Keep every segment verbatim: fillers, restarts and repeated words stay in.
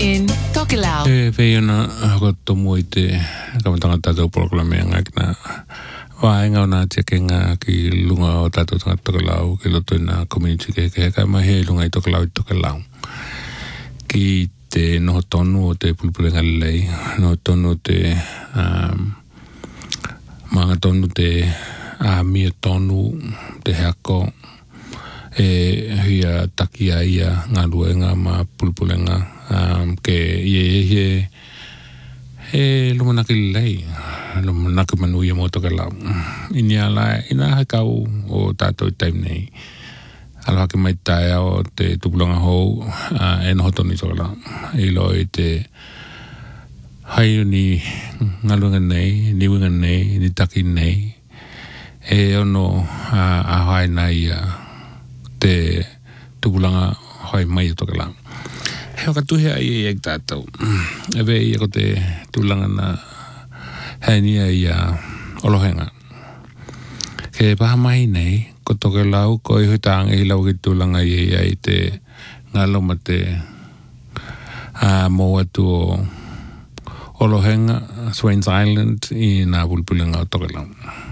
in Tokelau. E veina hokotto muite kamatanga tato programme ngakna vaenga ona tekenga ki lunga o tato Tokelau ki loto na community ke ke ka mahe lunga i Tokelau i Tokelau ki te no tonu o te pulpulenga lei no tonu te um, manga tonu te a mia tonu te hako e hia takia ia ngā luenga ma pulpulenga um, ke ie ie he lumanaki lei lumanaki manuia mo Tokelau ini ala ina hakau o tātou i taim nei aloha ke mai tae o te tupulanga hou uh, e noho tonu i Tokelau i lo i te hai ni ngā luenga nei ni winga nei ni taki nei e ono uh, a hai nai ia te tupulanga hoi mai o Tokelau. He o ka tuhe ai e ek tātou. E vei e ko te tupulanga na hainia i a olohenga. Ke paha mai nei, ko Tokelau, ko i huitaanga i lau ki tupulanga i e i te ngalo ma te uh, mo atu o olohenga, Swains Island, i nā pulpulenga o Tokelau.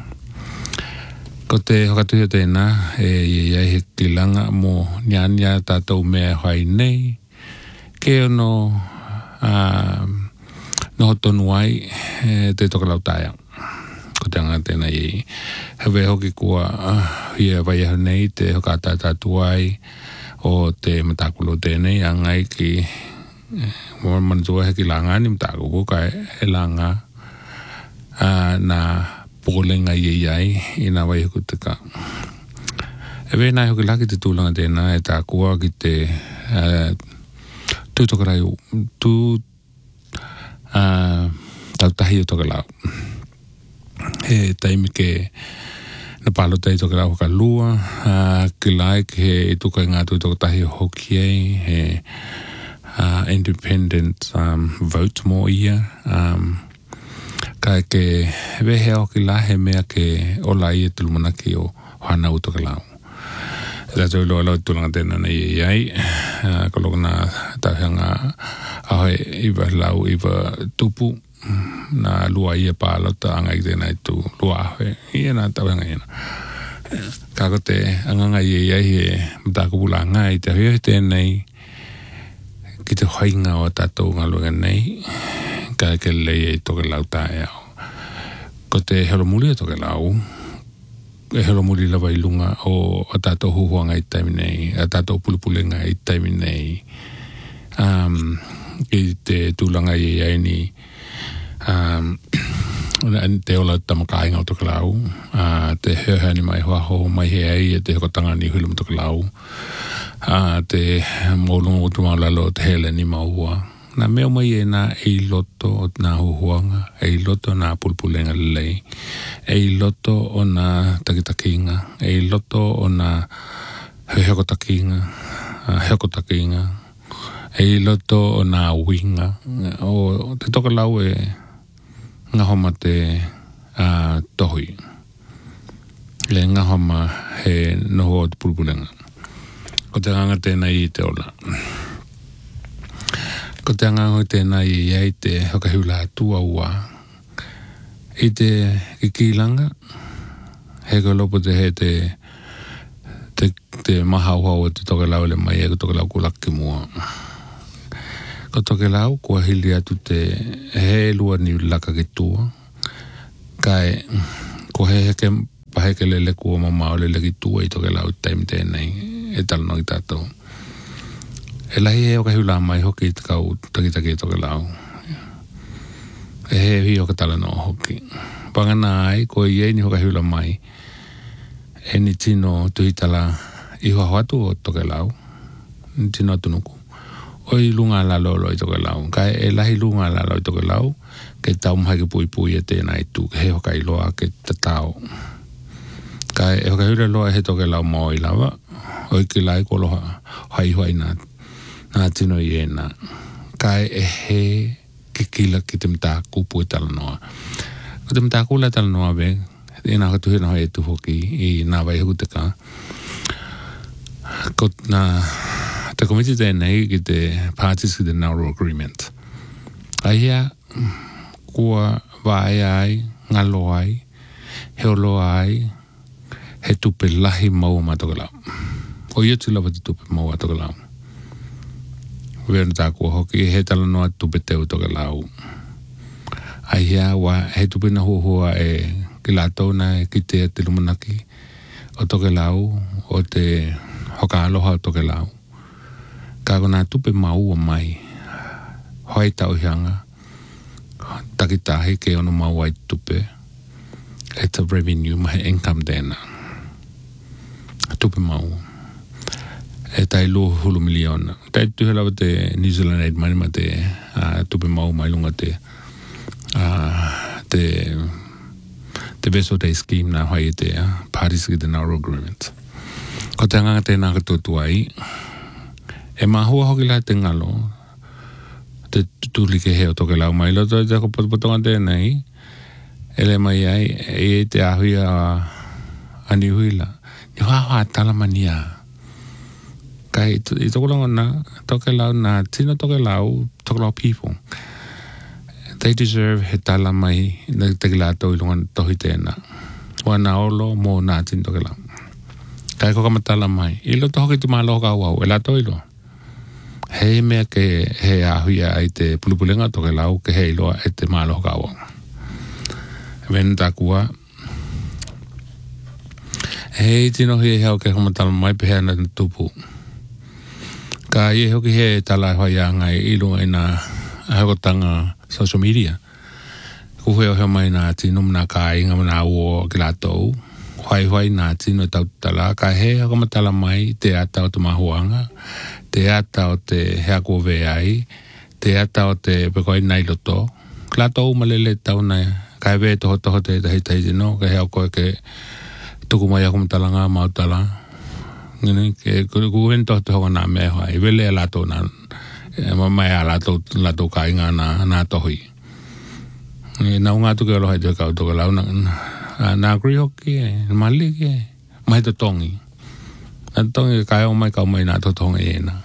Ko te hokatuhia tēnā, e iei he kilanga mo niania tātou mea hoi nei, ke ono uh, noho tonu ai e, te Tokelau tāia. Ko te anga tēnā iei. Hewe hoki kua uh, hia vai ahu nei, te hokata tātou ai o te matakulo tēnei, angai ki uh, manzua he ki langa ni matakulo, kai he langa uh, na polenga iei ai i nā wai huku te ka. E wei nai hoki laki te tūlanga tēnā e tā kua ki te uh, tūtokarai tū uh, tautahi o Tokelau. He taimi ke na palo tai Tokelau hoka lua uh, ki lai ki he i tukai ngā tūtokahi hoki ei he uh, independent um, vote mo ia um, kai ke wehe o ki lahe mea ke ola i e tulumanaki o hana u Tokelau. E tato ilo alau tulanga tēnā nei e iai, ko loko nā tauhanga ahoe iwa lau iwa tupu, nā lua i e pālota anga i tēnā i tu lua ahoe, i e nā tauhanga i ena. Kako te anganga i e iai e mtakupula ngā i te hui tēnei, ki te hoinga o tātou ngā luenga nei, ka ke lei e Tokelau tae au. Ko te helomuli e Tokelau, e helomuli lawa i lunga o a tātou huhuanga i taimi nei, a tātou pulipulenga i taimi nei. Um, ki te tūlanga i e ni, um, te ola tamakainga o Tokelau, uh, te heuhani mai hoaho, mai he ai e te hokotanga ni hulum Tokelau, uh, te mōlunga o tumaulalo te hele ni maua. Nā meo mai e nā e loto o nā huhuanga, e loto nā pulpulenga lei, e loto o nā takitakinga, e loto o nā hekotakinga, hekotakinga, e loto o nā winga. O te Tokelau e ngahoma te uh, tohui. Le ngahoma he noho o te pulpulenga. Ko te anga tēnā i te ola. Ko te anga hoi tēnā i ei te hokahula tua ua. I te kikilanga, he ko lopo te he te te, te mahauha o te Tokelau le mai e ko Tokelau kulaki mua. Ko Tokelau kua hili atu te he lua ni laka ki tua. Kai ko he heke paheke lele kua mamao lele ki tua i Tokelau i taimi tēnei e talano i tātou. E lahi e o ka hula mai hoki i te kau takitaki i Tokelau. E he hi o ka tala no hoki. Pangana ai, ko i ei ni hoka hula mai, e ni tino tuhitala i hoa hoatu o Tokelau, ni tino atunuku. O i lunga lalolo i Tokelau. Kai e lahi lunga lalolo i Tokelau, ke taumhai ke pui pui e tēnā i tu, ke he hoka i loa ke tatao. Kai e hoka hula loa he Tokelau mo i lava, o i ki lai ko loha hai hoa i nā nā tino i e nā. Kai e he kikila ki te mta kupu e tala noa. Ko te mta kula tala noa ve, e nā katuhi na hoi e tu hoki i nā vai huku te ka. Ko nā te komiti tēnei ki te parties ki te Nauru Agreement. Aia, kua wae ai, ngalo ai, heolo ai, he tupe lahi mau matokalau. O ia tila wa te tupe mau matokalau. Wena tā kua hoki, he tala noa tupe teu tokalau. Aia, wa he tupe na huahua e ki lātou na e ki te te lumanaki o tokalau, o te hoka aloha o tokalau. Ka kona tupe mau o mai, hoi tau hianga, takitahi ke ono mau ai tupe, it's a revenue, mahe income tēnā. Tupe mau. E tai lo hulu miliona. Tai tuhe lawa te New Zealand Aid Money ma te uh, tupe mau mai lunga te uh, te te Vessel Day Scheme na hoi te uh, parties ki te Nauru Agreement. Ko te anganga tēnā ka tūtu ai, e mahua hoki la te ngalo, te tutuli ke heo toke lau mai, loto e te ko potopotonga tēnei, ele mai ai, e te ahui a anihuila. Ni hoa tala mania. Kai i toko longa na, toke lau na, tino toke lau, toke lau people. They deserve he tala mai, na te kilato i longa tohi tēnā. Wana olo, mō nā tino toke lau. Kai ko kamatala mai. I lo tohoki tu malo ka wau, e lato ilo. Hei mea ke he ahui ai te pulupulenga toke lau, ke hei loa e te malo ka wau. Vena tā kua. Hei tino hi heo ke kamatala mai pehea na tupu. Ka i hoki he tala hoi a ngai ilu e na hekotanga social media. Kuheo heo mai nā tino mna ka inga mna uo ki lātou. Hoi hoi nā tino tau tala. Ka he heo kamatala mai te ata o te mahuanga. Te ata o te hea kua ve ai. Te ata o te pekoi nai loto. Ki lātou malele tau nai. Ka he ve toho toho te tahi tahi tino. Ka heo koe ke tuku mai a kamatala ngā mautala. Ngini, ke kuhen toh te hoka nā mea hoa, i wele a lato nā, mai a lato, lato kai ngā nā, nā tohi. Nā unga tuke aloha i te kau toka lau, nā kri hoki e, mali ki e, mai to tongi. Nā tongi kai o mai kau mai nā to tongi e nā.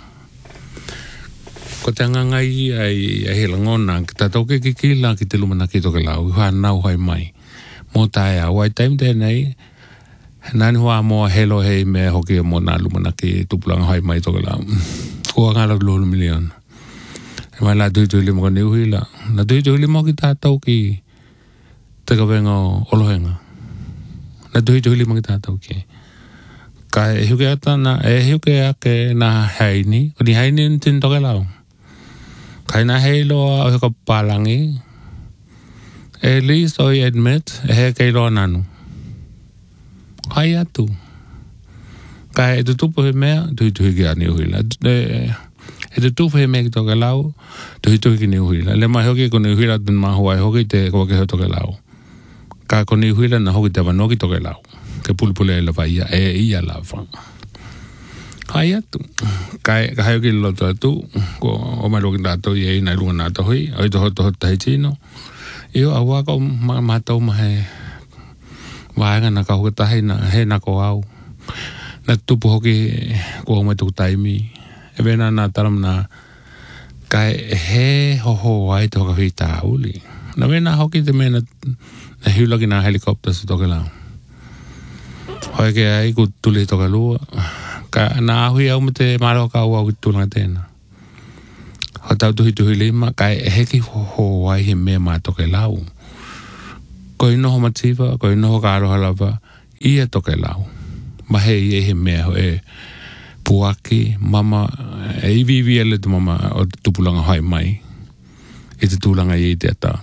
Ko te anga ngai ai, ai he langona, ki tā toke ki kila ki te lumana ki toka lau, i hoa nau hoi mai. Mō tae a, wai taim tēnei, nani hoa moa helo hei me hoki mo nā lumana ki tupulanga hoi mai toka lau. Kua ngāra lulu milion. E mai la tui tui limo ka niuhi la. Na tui tui limo ki tātou ki te ka wenga olohenga. Na tui tui limo ki tātou ki. Ka e hiuke ata na, e hiuke ake na haini. Ko ni haini tin toka lau. Ka ina hei loa o heka palangi. E least oi admit, e he kei loa nanu. Hai atu. Ka e te tupu he mea, tui tui ki a niuhila. E te tupu he mea ki toke lau, tui tui ki niuhila. Le mai hoki ko niuhila tun mahua e hoki te kawake ho toke lau. Ka ko niuhila na hoki te wano ki toke lau. Ke pulpule e lawa ia, e ia lawa. Hai atu. Ka e hai hoki loto atu, ko o mai loki nato i e ina ilunga nato hui, oi toho toho tahi tino. Io awa ko matau mahe, waenga na ka hoki tahi na he na ko au. Na tupu hoki ko mai tuku taimi. E vena na taram na kai he hoho ai te hoka hui tā uli. Na vena hoki te mena na hiulaki na helikopter sa toke lau. Hoi ke ai ku tuli toke lua. Ka na ahui au me te maro ka au au ki tūlanga tēnā. Ho tau tuhi tuhi lima kai heki hoho ai he mea mā toke lau. Ko inoho matiwa, ko inoho ka aroha lava, ia toke lau. Mahe i e he mea ho e puaki, mama, e iwi iwi ele te mama o te tupulanga hai mai. I te tūlanga i te ata.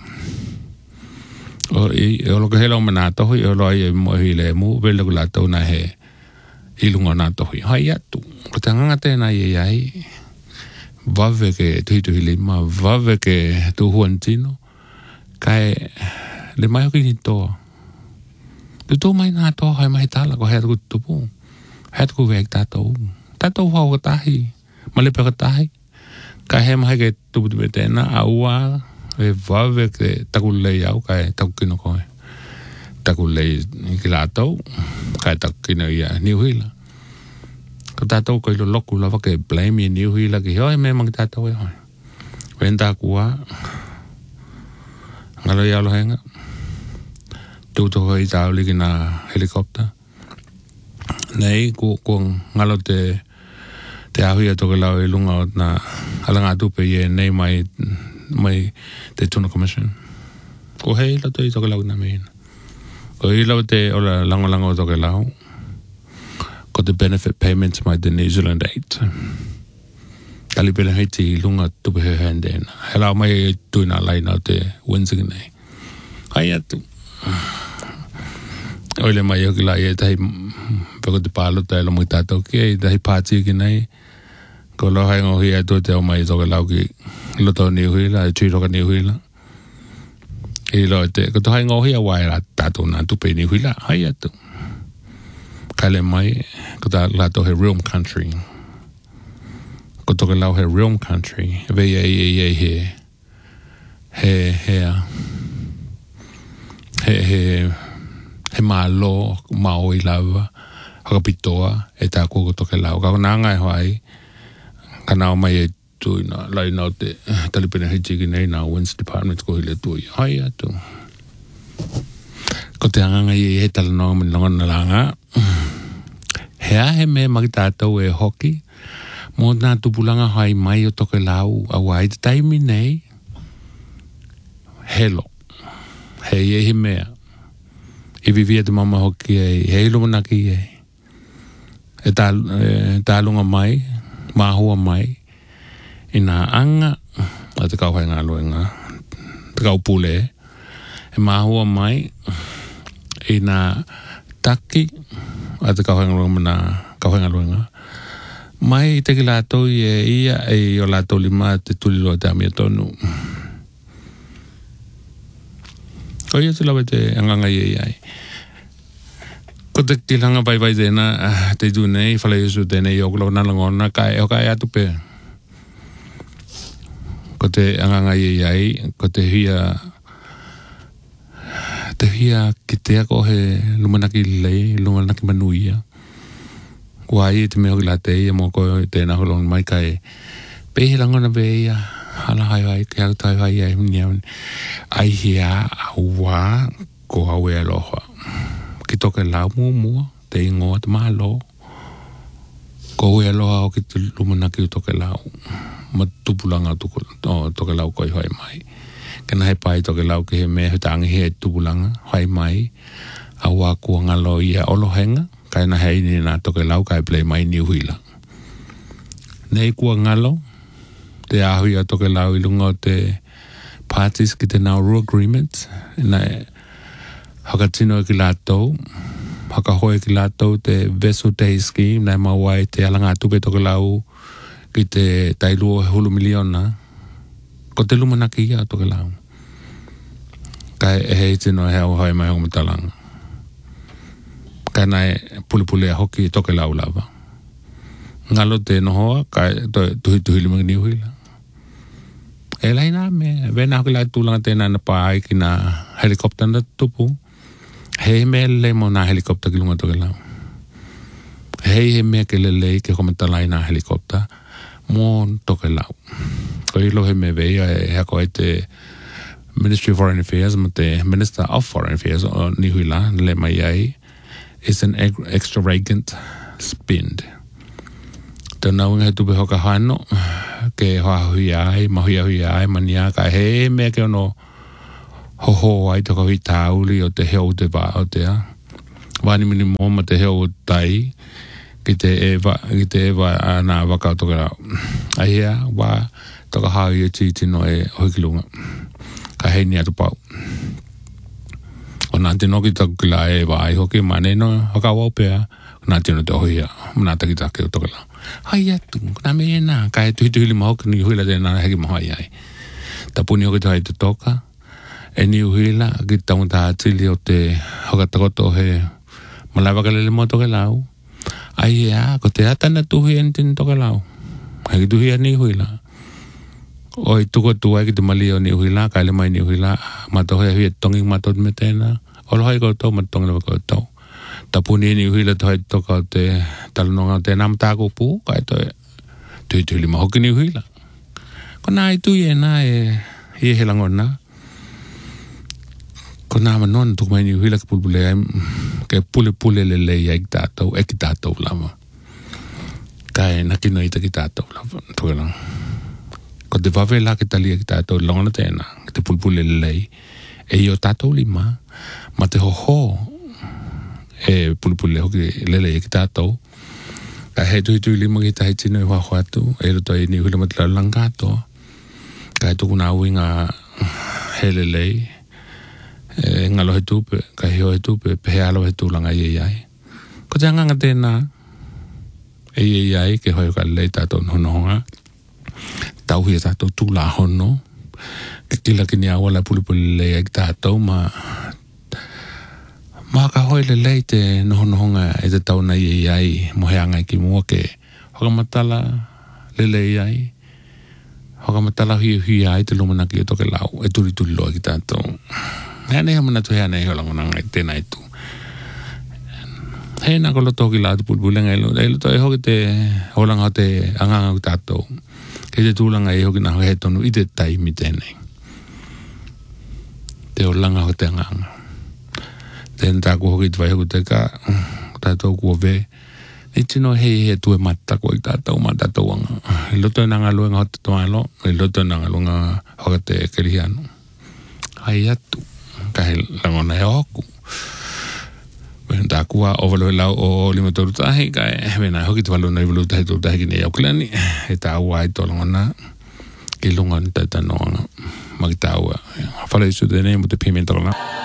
O i o loka hela o mana tohi, o loa i e mohi le mu, vele ku la tau na he ilunga na tohi. Hai atu, ko te nganga tēnā i e ai, vave ke tuhi tuhi lima, vave ke tuhuan tino, kai le mai hoki ni toa. Tu tō mai nā toa hai mai tāla ko hea tuku tupu. Hea tuku vek tātou. Tātou hau ka tahi. Malepe ka tahi. Ka hea mahi ke tupu tupe tēnā. A ua e vave ke taku lei au. Ka e taku kino koe. Taku lei ki lātou. Ka e taku kino ia niuhila. Ko tātou ko ilo loku la wake blame i ni hui la ki hoi me mang tātou e hoi. Wenda kua. Ngalo i alohenga. Tūto hoi tāu liki na helikopter. Nei, ko, ko ngalo te te ahui a toke lau i lunga o na alanga tupe i e nei mai mai te tuna commission. Ko hei la toi toke lau na meina. Ko i lau te ola lango lango o toke lau. Ko te benefit payments mai the New Zealand Aid. Tali pele hei ti lunga tupe he hende na. He lau mai e tuina lai nau te winsingi nei. Hai atu. Oile mai hoki lai e tahi peko te pālo tai lo mui tātou ki e tahi pāti ki nei. Ko lo hai ngohi e tō te o mai toke lau ki loto ni hui la, e tui roka ni hui la. I lo te, ko to hai ngohi a wai la tātou nā tupe ni hui la, hai atu. Kaile mai, ko tā lato he realm country. Ko toke lau he realm country, e vei e e e he, he, he, he, he, he malo, mao i lava, haka pitoa, e tā kua toke lau. Ka nā ngai hoai, ka nāo mai e tui nā, lai nāo te talipene hei tiki nei nā Winds Department ko hile tui. Hai atu. Ko te anganga i he tala nō mani longa na langa. Hea he me maki tātou e hoki, mō nā tupulanga hai mai o toke lau, a wai te taimi nei, helo. Hei e he mea. I vivia te mama hoki e, hei lo manaki e. E tā, e, tā lunga mai, mahua mai, i nā anga, a te kau hai ngā luenga, te kau pule, e mahua mai, i nā taki, a te kau hai ngā luenga, nā kau hai ngā luenga, mai i teki lātou i e ia, e o lātou lima te tulilo te amia tonu. Ko ia te lawe te anganga i e ai. Ko te kilanga pai pai tēnā, te tu nei, whale isu tēnei, o kula wana langona, kai o kai atu pē. Ko te anganga i e ai, ko te hia, te hia ki te ako he lumanaki lei, lumanaki manuia. Ko ai te meo ki la te ia, mō ko tēnā holong mai kai, pehi langona pē ia, hala hai hai, kia tai hai ai, mnia, ai hia, aua, ko haue aloha. Ki toke lau mua mua, te ingoa te mahalo. Ko haue aloha o ki te lumanaki o toke lau. Ma tupulanga tuko, o toke lau koi hai mai. Kena hei pai toke lau ki he mea hutangi he tupulanga, hai mai. Aua kua ngalo ia olohenga, kai na hei ni nā toke lau kai play mai ni huila. Nei kua ngalo, te ahui a toke lau i lunga o te parties ki te Nauru Agreement. Nei, haka tino ki lātou, haka hoe ki lātou te Vessel Day Scheme, nei mawai te alanga tupe toke lau ki te tailua hulu miliona. Ko te lumanaki ia toke lau. Kai e hei tino e heo hoi mai honga matalanga. Kai nai puli puli a hoki toke lau lava. Ngalo te nohoa, kai tuhi tuhi lima ni huila. E lai nā me, vena hoki lai tūlanga tēnā na pāi ki nā helikopter na tupu. Hei me le mo nā helikopter ki lunga toke lau. Hei he mea ke le lei ke komenta lai nā helikopter. Mō toke lau. Ko ilo he me vei e hako e te Ministry of Foreign Affairs ma te Minister of Foreign Affairs o ni huila le mai ai. It's an extravagant spend. Tēnā unga he tupe hoka hano, ke hoa hui ai, mahuia hui ai, mania, ka he mea ke ono hoho ai toka hui tāuli o te heo te wā o te a. Wāni mini mō ma te heo tai, ki te ewa, ki te ewa a nā waka o toka rau. Ahia, wā, toka haui e titino e hoikilunga. Ka hei ni atu pau. O nā tino ki taku ki la e wā ai hoki, mane no haka wapea, nā tino te hoia, nā taki take o toka rau. Hai atu, nā me e nā, ka he tuhi tuhi lima hoki ni huila tēnā heki mahai ai. Ta puni hoki tai te toka, e ni huila ki taunga tā atili o te hoka takoto he malaiwa kalele mo toke lau. Ai ea, ko te atana tuhi en tini toke lau. Heki tuhi a ni huila. O i tuko tua ki te mali o ni huila, ka ele mai ni huila, mato hea hui e tongi mato me tēnā. Olo hai koutou, mato tongi lewa koutou. Tapuni ni huila toi toka te talunonga te namta ko pu kai toi tui tui lima hoki ni huila. Ko nā i tui e nā e hie he langona. Ko nā manon tuk mai ni huila ke pulpule ai ke pule pule le le ia ki tātou e ki tātou lama. Kai na kino ita ki tātou lama. Tuke lang. Ko te wawela ki talia ki tātou longana tēnā. Ki te pulpule le le e i o tātou lima. Ma te hoho e pulupule hoki lele e ki tātou. Ka he tui tui lima ki tahi tino i whaho atu. E roto i ni huila matila langato. Ka he tuku nā uinga he lele. E ngalo he tupe. Ka heo he tupe. Pehe alo he tūlanga i e iai. Ko te anganga tēnā. E i e iai ke hoi ka lei tātou nohonga. Tauhi e tātou tūla hono. Ke kila ki ni awala pulupule le e ki tātou ma... Mā ka hoi le lei te noho nohonga e te tauna i e ai moheanga i ki mua ke hokamatala le le i ai. Hokamatala hui hui ai te lumana ki o toke lau e turi turi loa ki tātou. Hea nei hamana tu hea nei holangonanga i tēnā i tū. Hei nā kolo toki lau te pulpulenga i lo. E lo toi hoki te holanga o te anganga ki tātou. Kei te tūlanga i hoki nā hoki he tonu i te taimi tēnei. Te holanga o te anganga. Tēn tā kua hoki te vai hoki te ka tātou kua ve. Ni tino hei he tue mata kua i tātou ma tātou anga. I loto nanga luenga hota toa alo. I loto nanga luenga hoka te kerihiano. Hai atu. Ka he langona he hoku. When tā kua o walo he lau o lima toru tahi. Ka e wena hoki te walo na i walo tahi toru tahi ki nei au kilani. He tā ua i tō langona. Ki lunga ni tātanoanga. Maki tā ua. Whale isu tēnei mo te pimenta langa.